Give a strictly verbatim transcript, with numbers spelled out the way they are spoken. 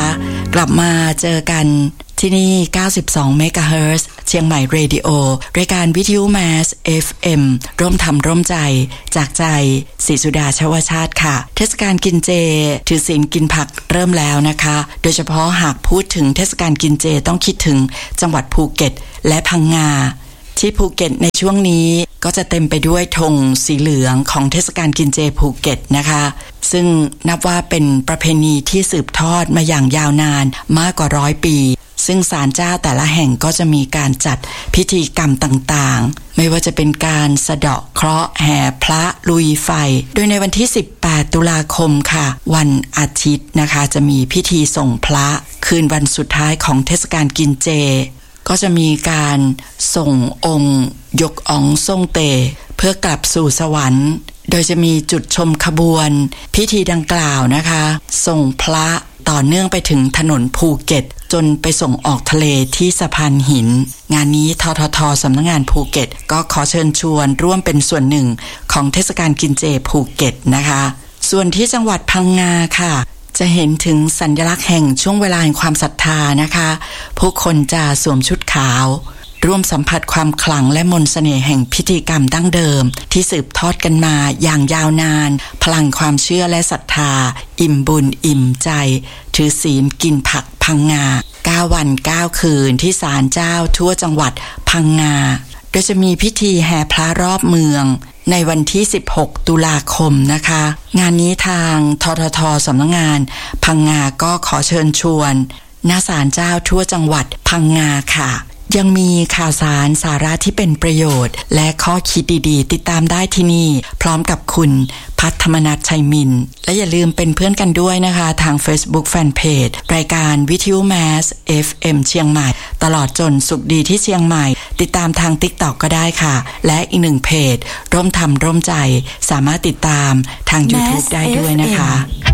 กลับมาเจอกันที่นี่เก้าสิบสองเมกะเฮิรตซ์เชียงใหม่เรดิโอรายการวิทยุแมส เอฟ เอ็ม ร่วมทำร่วมใจจากใจศรีสุดาชวชาติค่ะเทศกาลกินเจถือศีลกินผักเริ่มแล้วนะคะโดยเฉพาะหากพูดถึงเทศกาลกินเจต้องคิดถึงจังหวัดภูเก็ตและพังงาที่ภูเก็ตในช่วงนี้ก็จะเต็มไปด้วยธงสีเหลืองของเทศกาลกินเจภูเก็ตนะคะซึ่งนับว่าเป็นประเพณีที่สืบทอดมาอย่างยาวนานมากกว่าร้อยปีซึ่งศาลเจ้าแต่ละแห่งก็จะมีการจัดพิธีกรรมต่างๆไม่ว่าจะเป็นการสะเดาะเคราะห์แห่พระลุยไฟโดยในวันที่สิบแปดตุลาคมค่ะวันอาทิตย์นะคะจะมีพิธีส่งพระคืนวันสุดท้ายของเทศกาลกินเจก็จะมีการส่งองค์ยกอ๋องซ่งเตเพื่อกลับสู่สวรรค์โดยจะมีจุดชมขบวนพิธีดังกล่าวนะคะส่งพระต่อเนื่องไปถึงถนนภูเก็ตจนไปส่งออกทะเลที่สะพานหินงานนี้ททท.สำนักงานภูเก็ตก็ขอเชิญชวนร่วมเป็นส่วนหนึ่งของเทศกาลกินเจภูเก็ตนะคะส่วนที่จังหวัดพังงาค่ะจะเห็นถึงสัญลักษณ์แห่งช่วงเวลาแห่งความศรัทธานะคะผู้คนจะสวมชุดขาวร่วมสัมผัสความขลังและมนต์เสน่ห์แห่งพิธีกรรมดั้งเดิมที่สืบทอดกันมาอย่างยาวนานพลังความเชื่อและศรัทธาอิ่มบุญอิ่มใจถือศีลกินผักพังงาเก้าวันเก้าคืนที่ศาลเจ้าทั่วจังหวัดพังงาโดยจะมีพิธีแห่พระรอบเมืองในวันที่สิบหกตุลาคมนะคะงานนี้ทางททท.สำนักงานพังงาก็ขอเชิญชวนณศาลเจ้าทั่วจังหวัดพังงาค่ะยังมีข่าวสารสาระที่เป็นประโยชน์และข้อคิดดีๆติดตามได้ที่นี่พร้อมกับคุณพัฒมนัสชัยมินและอย่าลืมเป็นเพื่อนกันด้วยนะคะทาง Facebook Fanpage รายการวิทยุแมส เอฟ เอ็ม เชียงใหม่ตลอดจนสุขดีที่เชียงใหม่ติดตามทาง TikTok ก็ได้ค่ะและอีกหนึ่งเพจร่วมทำร่วมใจสามารถติดตามทาง YouTube ได้ด้วยนะคะ